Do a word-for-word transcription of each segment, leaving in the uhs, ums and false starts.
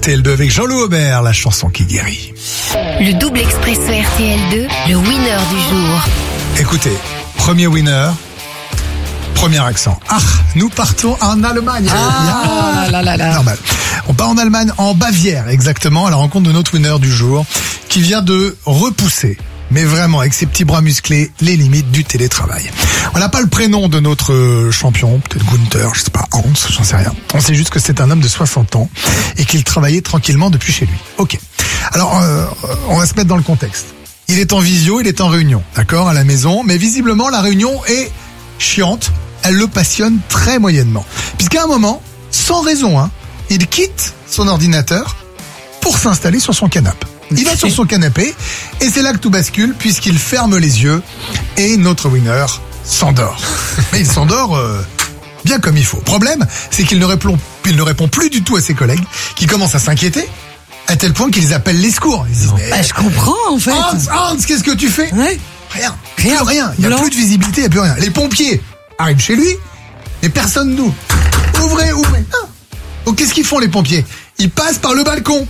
T L deux avec Jean-Loup Aubert, la chanson qui guérit. Le double expresso R T L deux, le winner du jour. Écoutez, premier winner, premier accent. Ah, nous partons en Allemagne. Ah, là, là, là. Normal. On part en Allemagne, en Bavière exactement, à la rencontre de notre winner du jour, qui vient de repousser, mais vraiment avec ses petits bras musclés, les limites du télétravail. On n'a pas le prénom de notre champion, peut-être Gunther, je sais pas, Hans, j'en sais rien. On sait juste que c'est un homme de soixante ans et qu'il travaillait tranquillement depuis chez lui. Ok. Alors, euh, on va se mettre dans le contexte. Il est en visio, il est en réunion, d'accord, à la maison, mais visiblement la réunion est chiante, elle le passionne très moyennement. Puisqu'à un moment, sans raison, hein, il quitte son ordinateur pour s'installer sur son canapé. Il va sur son canapé et c'est là que tout bascule puisqu'il ferme les yeux et notre winner s'endort. Mais il s'endort euh, bien comme il faut. Problème, c'est qu'il ne répond, il ne répond plus du tout à ses collègues qui commencent à s'inquiéter à tel point qu'ils appellent les secours. Ils disent, mais, Bah, je comprends, en fait. Hans, Hans, qu'est-ce que tu fais? Ouais. Rien. Rien. Plus rien. Il n'y a Blanc. plus de visibilité, il n'y a plus rien. Les pompiers arrivent chez lui, mais personne nous. Ouvrez, ouvrez. Ah. Donc qu'est-ce qu'ils font les pompiers? Ils passent par le balcon.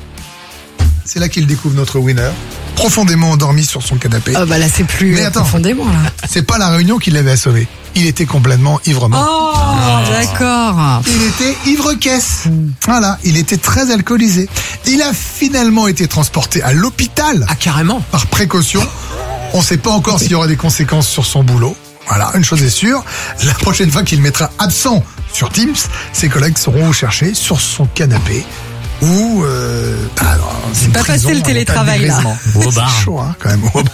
C'est là qu'ils découvrent notre winner, profondément endormi sur son canapé. Ah bah là, c'est plus Mais euh, attends. profondément, là. C'est pas la réunion qui l'avait assommé. Il était complètement ivre-mort. Oh, d'accord. Il était ivre-caisse. Voilà, il était très alcoolisé. Il a finalement été transporté à l'hôpital Ah, carrément. par précaution. On ne sait pas encore s'il y aura des conséquences sur son boulot. Voilà, une chose est sûre, la prochaine fois qu'il mettra absent sur Teams, ses collègues sauront où chercher sur son canapé ou euh, bah, c'est pas facile, le télétravail, là. Au bar. C'est chaud, hein, quand même. Au bar.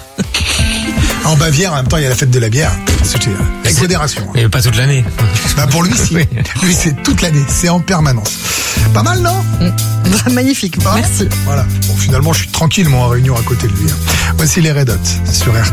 En Bavière, en même temps, il y a la fête de la bière. C'est euh, avec modération. Hein. Et pas toute l'année. Bah pour lui, si. Lui, c'est toute l'année, c'est en permanence. Pas mal, non? Mmh. Magnifique, Hein? merci. Voilà. Bon, finalement, je suis tranquille, moi, en réunion à côté de lui. Hein. Voici les Red Hot sur R T L.